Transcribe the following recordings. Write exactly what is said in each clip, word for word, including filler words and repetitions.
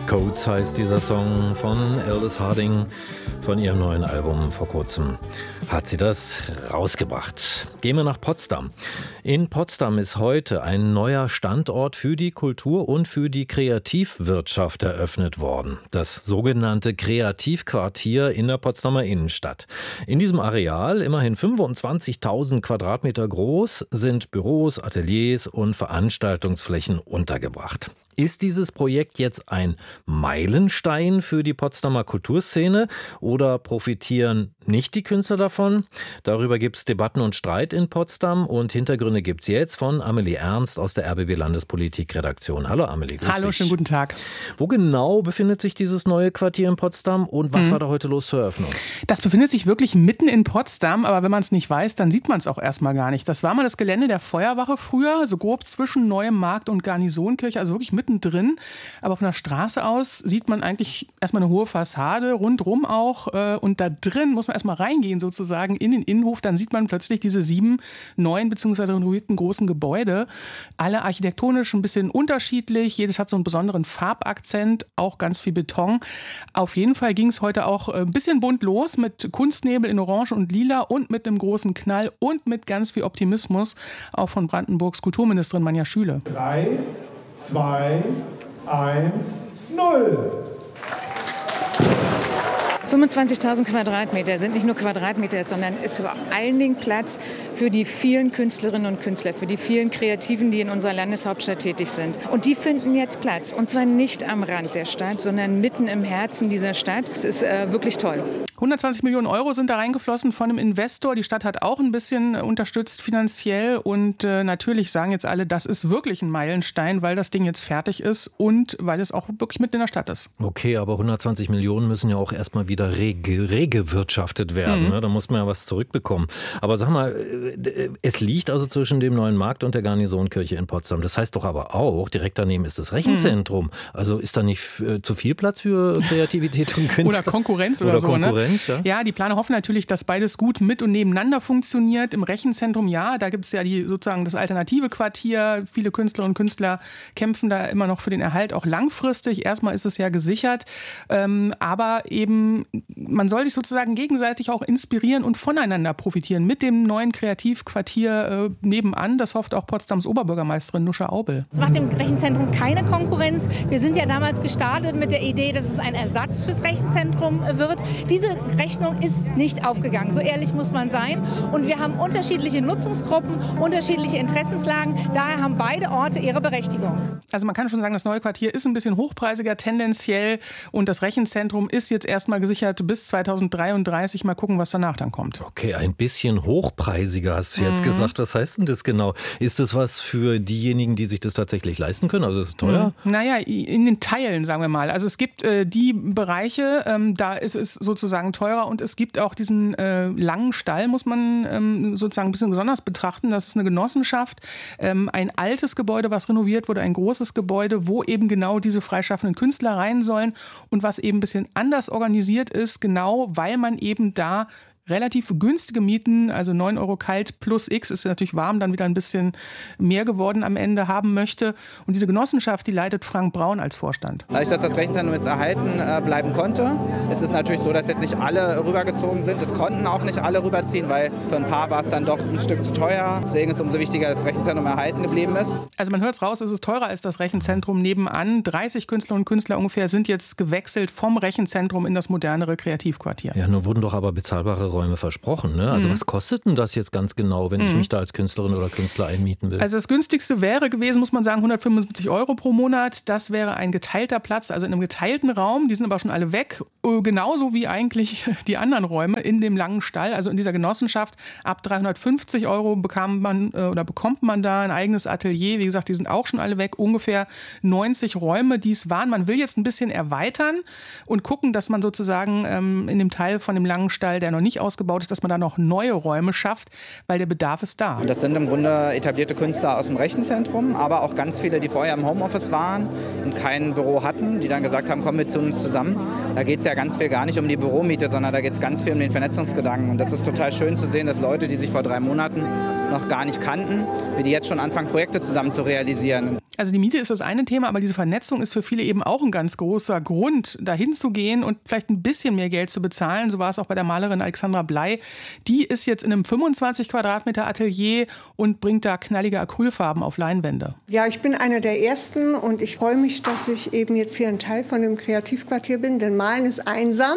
Codes heißt dieser Song von Aldous Harding. Von ihrem neuen Album vor kurzem hat sie das rausgebracht. Gehen wir nach Potsdam. In Potsdam ist heute ein neuer Standort für die Kultur und für die Kreativwirtschaft eröffnet worden. Das sogenannte Kreativquartier in der Potsdamer Innenstadt. In diesem Areal, immerhin fünfundzwanzigtausend Quadratmeter groß, sind Büros, Ateliers und Veranstaltungsflächen untergebracht. Ist dieses Projekt jetzt ein Meilenstein für die Potsdamer Kulturszene oder profitieren nicht die Künstler davon? Darüber gibt es Debatten und Streit in Potsdam und Hintergründe gibt es jetzt von Amelie Ernst aus der R B B Landespolitik-Redaktion. Hallo Amelie, grüß Hallo, dich. Schönen guten Tag. Wo genau befindet sich dieses neue Quartier in Potsdam und was mhm. war da heute los zur Eröffnung? Das befindet sich wirklich mitten in Potsdam, aber wenn man es nicht weiß, dann sieht man es auch erstmal gar nicht. Das war mal das Gelände der Feuerwache früher, so grob zwischen Neuem Markt und Garnisonkirche, also wirklich mitten drin. Aber von der Straße aus sieht man eigentlich erstmal eine hohe Fassade, rundrum auch. Und da drin muss man erstmal reingehen sozusagen in den Innenhof. Dann sieht man plötzlich diese sieben neuen bzw. renovierten großen Gebäude. Alle architektonisch ein bisschen unterschiedlich. Jedes hat so einen besonderen Farbakzent, auch ganz viel Beton. Auf jeden Fall ging es heute auch ein bisschen bunt los mit Kunstnebel in Orange und Lila und mit einem großen Knall und mit ganz viel Optimismus, auch von Brandenburgs Kulturministerin Manja Schüle. Drei, zwei, eins, null. fünfundzwanzigtausend Quadratmeter sind nicht nur Quadratmeter, sondern ist vor allen Dingen Platz für die vielen Künstlerinnen und Künstler, für die vielen Kreativen, die in unserer Landeshauptstadt tätig sind. Und die finden jetzt Platz. Und zwar nicht am Rand der Stadt, sondern mitten im Herzen dieser Stadt. Es ist äh, wirklich toll. hundertzwanzig Millionen Euro sind da reingeflossen von einem Investor. Die Stadt hat auch ein bisschen unterstützt finanziell. Und äh, natürlich sagen jetzt alle, das ist wirklich ein Meilenstein, weil das Ding jetzt fertig ist und weil es auch wirklich mitten in der Stadt ist. Okay, aber hundertzwanzig Millionen müssen ja auch erstmal wieder rege, regewirtschaftet werden. Mhm. Ne? Da muss man ja was zurückbekommen. Aber sag mal, es liegt also zwischen dem Neuen Markt und der Garnisonkirche in Potsdam. Das heißt doch aber auch, direkt daneben ist das Rechenzentrum. Mhm. Also ist da nicht äh, zu viel Platz für Kreativität und Künstler? Oder Konkurrenz oder, oder so. Konkurrenz, ne? Ja? ja, die Planer hoffen natürlich, dass beides gut mit und nebeneinander funktioniert. Im Rechenzentrum, ja, da gibt es ja die, sozusagen das alternative Quartier. Viele Künstlerinnen und Künstler kämpfen da immer noch für den Erhalt, auch langfristig. Erstmal ist es ja gesichert. Ähm, aber eben man soll sich sozusagen gegenseitig auch inspirieren und voneinander profitieren mit dem neuen Kreativquartier äh, nebenan. Das hofft auch Potsdams Oberbürgermeisterin Nuscha Aubel. Es macht dem Rechenzentrum keine Konkurrenz. Wir sind ja damals gestartet mit der Idee, dass es ein Ersatz fürs Rechenzentrum wird. Diese Rechnung ist nicht aufgegangen, so ehrlich muss man sein. Und wir haben unterschiedliche Nutzungsgruppen, unterschiedliche Interessenslagen. Daher haben beide Orte ihre Berechtigung. Also man kann schon sagen, das neue Quartier ist ein bisschen hochpreisiger tendenziell und das Rechenzentrum ist jetzt erstmal gesichert bis zweitausenddreiunddreißig. Mal gucken, was danach dann kommt. Okay, ein bisschen hochpreisiger hast du jetzt mhm. gesagt. Was heißt denn das genau? Ist das was für diejenigen, die sich das tatsächlich leisten können? Also ist es teuer? Mhm. Naja, in den Teilen, sagen wir mal. Also es gibt äh, die Bereiche, ähm, da ist es sozusagen teurer und es gibt auch diesen äh, langen Stall, muss man ähm, sozusagen ein bisschen besonders betrachten. Das ist eine Genossenschaft, ähm, ein altes Gebäude, was renoviert wurde, ein großes Gebäude, wo eben genau diese freischaffenden Künstler rein sollen und was eben ein bisschen anders organisiert ist, genau weil man eben da relativ günstige Mieten, also neun Euro kalt plus X, ist natürlich warm, dann wieder ein bisschen mehr geworden am Ende haben möchte. Und diese Genossenschaft, die leitet Frank Braun als Vorstand. Dadurch, dass das Rechenzentrum jetzt erhalten äh, bleiben konnte, ist es natürlich so, dass jetzt nicht alle rübergezogen sind. Es konnten auch nicht alle rüberziehen, weil für ein paar war es dann doch ein Stück zu teuer. Deswegen ist es umso wichtiger, dass das Rechenzentrum erhalten geblieben ist. Also man hört es raus, es ist teurer als das Rechenzentrum nebenan. dreißig Künstlerinnen und Künstler ungefähr sind jetzt gewechselt vom Rechenzentrum in das modernere Kreativquartier. Ja, nun wurden doch aber bezahlbare Räume versprochen. Ne? Also mhm. was kostet denn das jetzt ganz genau, wenn mhm. ich mich da als Künstlerin oder Künstler einmieten will? Also das günstigste wäre gewesen, muss man sagen, hundertfünfundsiebzig Euro pro Monat. Das wäre ein geteilter Platz, also in einem geteilten Raum. Die sind aber schon alle weg. Genauso wie eigentlich die anderen Räume in dem langen Stall, also in dieser Genossenschaft. Ab dreihundertfünfzig Euro bekam man oder bekommt man da ein eigenes Atelier. Wie gesagt, die sind auch schon alle weg. Ungefähr neunzig Räume, die es waren. Man will jetzt ein bisschen erweitern und gucken, dass man sozusagen ähm, in dem Teil von dem langen Stall, der noch nicht ausgebaut ist, dass man da noch neue Räume schafft, weil der Bedarf ist da. Das sind im Grunde etablierte Künstler aus dem Rechenzentrum, aber auch ganz viele, die vorher im Homeoffice waren und kein Büro hatten, die dann gesagt haben, kommen wir zu uns zusammen. Da geht es ja ganz viel gar nicht um die Büromiete, sondern da geht es ganz viel um den Vernetzungsgedanken. Und das ist total schön zu sehen, dass Leute, die sich vor drei Monaten noch gar nicht kannten, wie die jetzt schon anfangen, Projekte zusammen zu realisieren. Also die Miete ist das eine Thema, aber diese Vernetzung ist für viele eben auch ein ganz großer Grund, dahin zu gehen und vielleicht ein bisschen mehr Geld zu bezahlen. So war es auch bei der Malerin Alexandra Bley. Die ist jetzt in einem fünfundzwanzig Quadratmeter Atelier und bringt da knallige Acrylfarben auf Leinwände. Ja, ich bin einer der Ersten und ich freue mich, dass ich eben jetzt hier ein Teil von dem Kreativquartier bin, denn Malen ist einsam.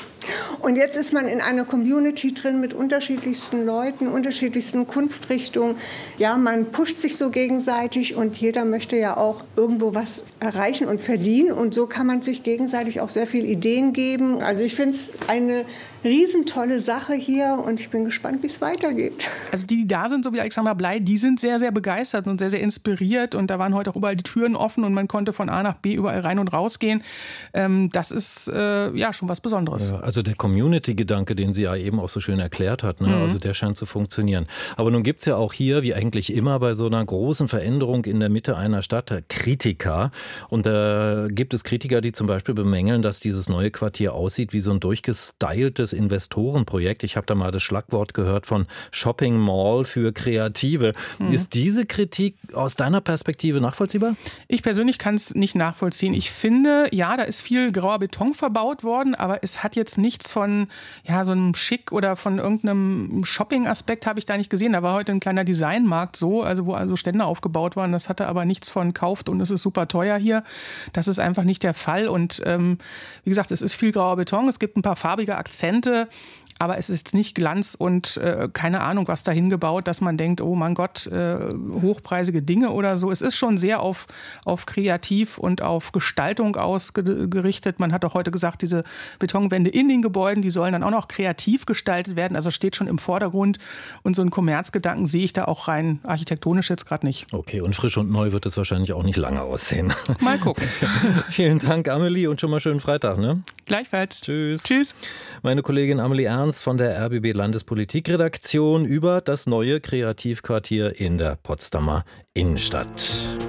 Und jetzt ist man in einer Community drin mit unterschiedlichsten Leuten, unterschiedlichsten Kunstrichtungen. Ja, man pusht sich so gegenseitig und jeder möchte ja auch irgendwo was erreichen und verdienen. Und so kann man sich gegenseitig auch sehr viele Ideen geben. Also ich finde es eine riesentolle Sache hier und ich bin gespannt, wie es weitergeht. Also die, die da sind, so wie Alexandra Bley, die sind sehr, sehr begeistert und sehr, sehr inspiriert. Und da waren heute auch überall die Türen offen und man konnte von A nach B überall rein und raus gehen. Ähm, das ist äh, ja schon was Besonderes. Ja, also der Community-Gedanke, den sie ja eben auch so schön erklärt hat, ne? Mhm. Also der scheint zu funktionieren. Aber nun gibt es ja auch hier, wie eigentlich immer bei so einer großen Veränderung in der Mitte einer Stadt, Kritiker. Und da gibt es Kritiker, die zum Beispiel bemängeln, dass dieses neue Quartier aussieht wie so ein durchgestyltes Investorenprojekt. Ich habe da mal das Schlagwort gehört von Shopping Mall für Kreative. Mhm. Ist diese Kritik aus deiner Perspektive nachvollziehbar? Ich persönlich kann es nicht nachvollziehen. Ich finde, ja, da ist viel grauer Beton verbaut worden, aber es hat jetzt nichts von ja, so einem Schick oder von irgendeinem Shopping-Aspekt habe ich da nicht gesehen. Da war heute ein kleiner Designmarkt so, also wo also Stände aufgebaut waren. Das hatte aber nichts von kauft und es ist super teuer hier. Das ist einfach nicht der Fall. Und ähm, wie gesagt, es ist viel grauer Beton. Es gibt ein paar farbige Akzente. Aber es ist nicht Glanz und äh, keine Ahnung, was dahin gebaut, dass man denkt, oh mein Gott, äh, hochpreisige Dinge oder so. Es ist schon sehr auf, auf Kreativ und auf Gestaltung ausgerichtet. Man hat auch heute gesagt, diese Betonwände in den Gebäuden, die sollen dann auch noch kreativ gestaltet werden. Also steht schon im Vordergrund. Und so einen Kommerzgedanken sehe ich da auch rein architektonisch jetzt gerade nicht. Okay, und frisch und neu wird es wahrscheinlich auch nicht lange aussehen. Mal gucken. Vielen Dank, Amelie, und schon mal schönen Freitag. Ne? Gleichfalls. Tschüss. Tschüss. Meine Kollegin Amelie Ernst von der R B B Landespolitikredaktion über das neue Kreativquartier in der Potsdamer Innenstadt.